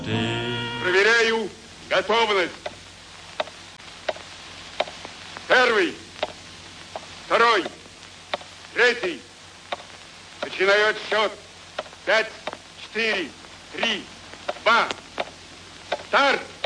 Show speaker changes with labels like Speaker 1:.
Speaker 1: Проверяю готовность. Первый, второй, третий. Начинаю отсчет. 5, 4, 3, 2. Старт!